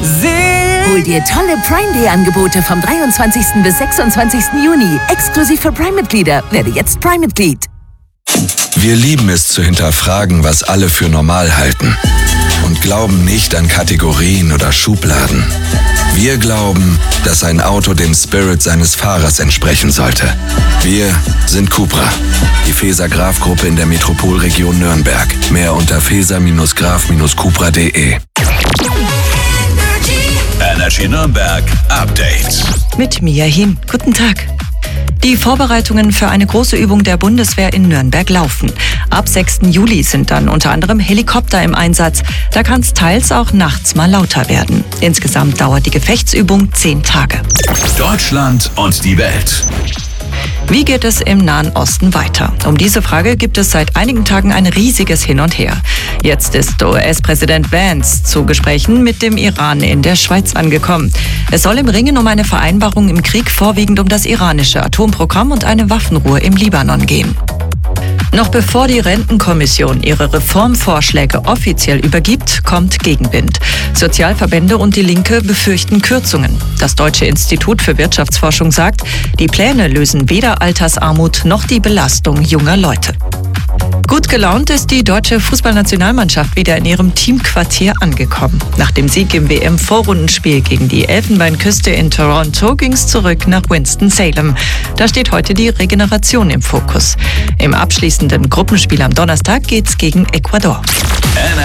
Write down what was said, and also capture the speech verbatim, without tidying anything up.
Hol dir tolle Prime Day Angebote vom dreiundzwanzigsten bis sechsundzwanzigsten Juni. Exklusiv für Prime-Mitglieder. Werde jetzt Prime-Mitglied. Wir lieben es zu hinterfragen, was alle für normal halten. Und glauben nicht an Kategorien oder Schubladen. Wir glauben, dass ein Auto dem Spirit seines Fahrers entsprechen sollte. Wir sind Cupra, die Feser-Graf-Gruppe in der Metropolregion Nürnberg. Mehr unter feser graf cupra punkt de. Energy Nürnberg Update. Mit Mia Him. Guten Tag. Die Vorbereitungen für eine große Übung der Bundeswehr in Nürnberg laufen. Ab sechsten Juli sind dann unter anderem Helikopter im Einsatz. Da kann es teils auch nachts mal lauter werden. Insgesamt dauert die Gefechtsübung zehn Tage. Deutschland und die Welt. Wie geht es im Nahen Osten weiter? Um diese Frage gibt es seit einigen Tagen ein riesiges Hin und Her. Jetzt ist U S-Präsident Vance zu Gesprächen mit dem Iran in der Schweiz angekommen. Es soll im Ringen um eine Vereinbarung im Krieg vorwiegend um das iranische Atomprogramm und eine Waffenruhe im Libanon gehen. Noch bevor die Rentenkommission ihre Reformvorschläge offiziell übergibt, kommt Gegenwind. Sozialverbände und die Linke befürchten Kürzungen. Das Deutsche Institut für Wirtschaftsforschung sagt, die Pläne lösen weder Altersarmut noch die Belastung junger Leute. Gut gelaunt ist die deutsche Fußballnationalmannschaft wieder in ihrem Teamquartier angekommen. Nach dem Sieg im W M-Vorrundenspiel gegen die Elfenbeinküste in Toronto ging es zurück nach Winston-Salem. Da steht heute die Regeneration im Fokus. Im abschließenden Gruppenspiel am Donnerstag geht's gegen Ecuador.